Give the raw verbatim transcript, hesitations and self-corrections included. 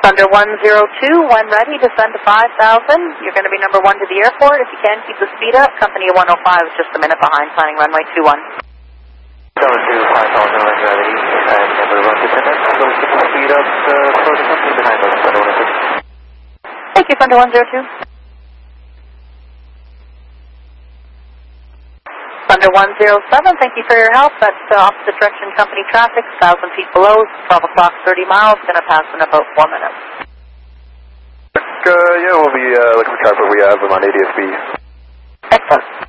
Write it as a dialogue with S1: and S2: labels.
S1: Thunder one zero two, when ready, descend to five thousand. You're going to be number one to the airport. If you can, keep the speed up. Company one oh five is just a minute behind, planning runway two one.
S2: Seven two five thousand when ready, and number one descendant. So keep the speed up uh, for the company behind us. Thunder one zero two.
S1: Thank you, Thunder one zero two. Thunder one zero seven, thank you for your help. That's uh, opposite direction company traffic, one thousand feet below, twelve o'clock, thirty miles, going to pass in about four minutes.
S3: Uh, yeah, we'll be uh, looking for car, but we have them on A D S B.
S1: Excellent.